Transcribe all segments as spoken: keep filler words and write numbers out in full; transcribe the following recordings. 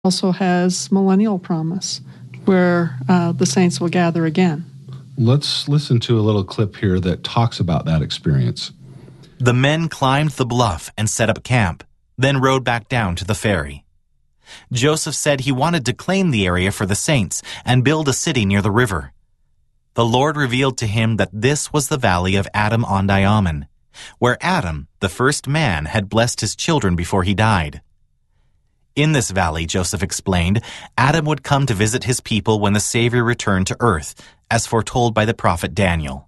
also has millennial promise, where uh, the saints will gather again. Let's listen to a little clip here that talks about that experience. The men climbed the bluff and set up camp, then rode back down to the ferry. Joseph said he wanted to claim the area for the saints and build a city near the river. The Lord revealed to him that this was the valley of Adam-ondi-Ahman, where Adam, the first man, had blessed his children before he died. In this valley, Joseph explained, Adam would come to visit his people when the Savior returned to earth, as foretold by the prophet Daniel.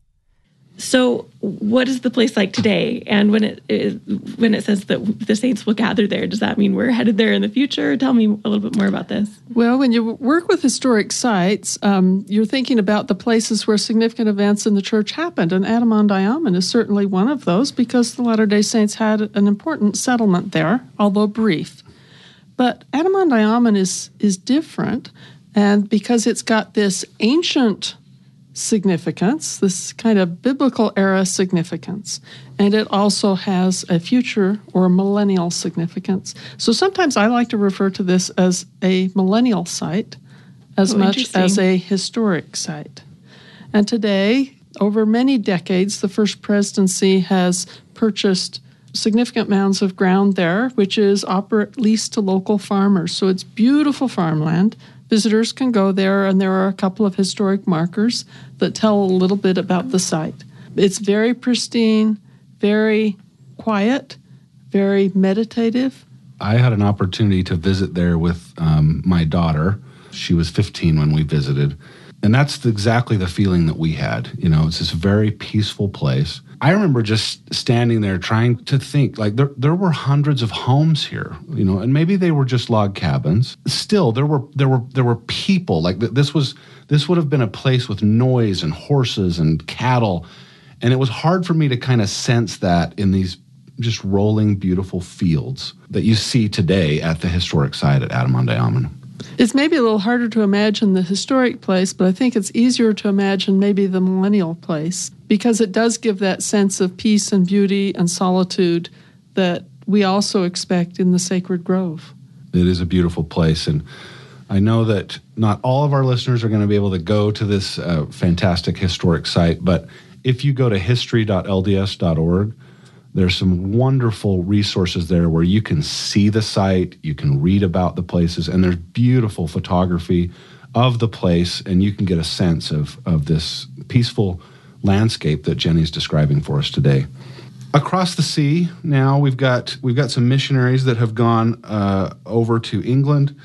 So what is the place like today? And when it is, when it says that the saints will gather there, does that mean we're headed there in the future? Tell me a little bit more about this. Well, when you work with historic sites, um, you're thinking about the places where significant events in the church happened, and Adam-ondi-Ahman is certainly one of those because the Latter-day Saints had an important settlement there, although brief. But Adam-ondi-Ahman is, is different, and because it's got this ancient significance, this kind of biblical era significance, and it also has a future or millennial significance. So sometimes I like to refer to this as a millennial site as oh, much as a historic site. And today, over many decades, the First Presidency has purchased significant mounds of ground there, which is operate leased to local farmers. So it's beautiful farmland. Visitors can go there, and there are a couple of historic markers that tell a little bit about the site. It's very pristine, very quiet, very meditative. I had an opportunity to visit there with um, my daughter. She was fifteen when we visited. And that's exactly the feeling that we had. You know, it's this very peaceful place. I remember just standing there trying to think, like there there were hundreds of homes here, you know, and maybe they were just log cabins. Still, there were there were there were people. Like this was this would have been a place with noise and horses and cattle, and it was hard for me to kind of sense that in these just rolling, beautiful fields that you see today at the historic site at Adam-ondi-Ahman. It's maybe a little harder to imagine the historic place, but I think it's easier to imagine maybe the millennial place because it does give that sense of peace and beauty and solitude that we also expect in the sacred grove. It is a beautiful place, and I know that not all of our listeners are going to be able to go to this uh, fantastic historic site, but if you go to history dot l d s dot org, there's some wonderful resources there where you can see the site, you can read about the places, and there's beautiful photography of the place, and you can get a sense of, of this peaceful landscape that Jenny's describing for us today. Across the sea now, we've got we've got some missionaries that have gone uh, over to England,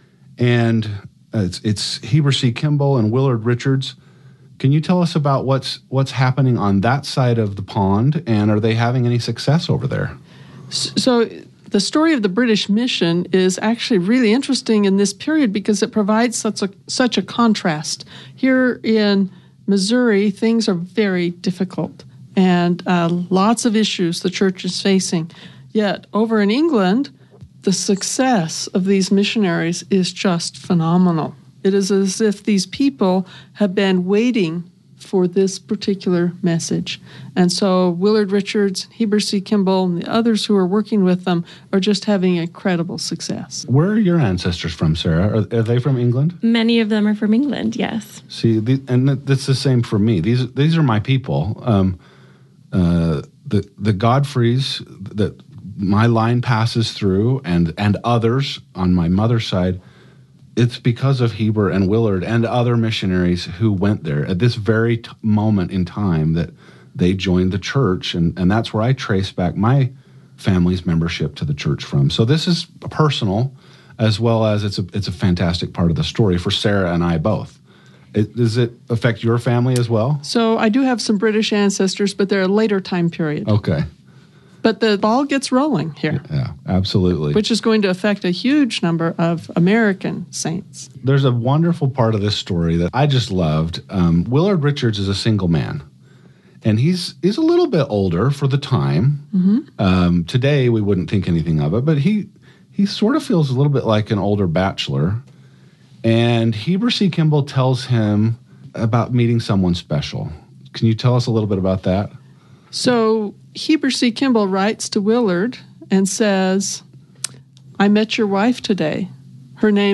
and uh, it's, it's Heber C. Kimball and Willard Richards. Can you tell us about what's what's happening on that side of the pond, and are they having any success over there? So the story of the British mission is actually really interesting in this period because it provides such a such a contrast. Here in Missouri, things are very difficult, and uh, lots of issues the church is facing. Yet over in England, the success of these missionaries is just phenomenal. It is as if these people have been waiting for this particular message. And so Willard Richards, Heber C. Kimball, and the others who are working with them are just having incredible success. Where are your ancestors from, Sarah? Are, are they from England? Many of them are from England, yes. See, the, and that's the same for me. These these are my people. Um, uh, the the Godfreys that my line passes through, and and others on my mother's side. It's because of Heber and Willard and other missionaries who went there at this very t- moment in time that they joined the church, and, and that's where I trace back my family's membership to the church from. So this is personal, as well as it's a it's a fantastic part of the story for Sarah and I both. It, does it affect your family as well? So I do have some British ancestors, but they're a later time period. Okay. But the ball gets rolling here. Yeah, absolutely. Which is going to affect a huge number of American saints. There's a wonderful part of this story that I just loved. Um, Willard Richards is a single man, and he's he's a little bit older for the time. Mm-hmm. Um, today, we wouldn't think anything of it, but he he sort of feels a little bit like an older bachelor. And Heber C. Kimball tells him about meeting someone special. Can you tell us a little bit about that? So Heber C. Kimball writes to Willard and says, I met your wife today. Her name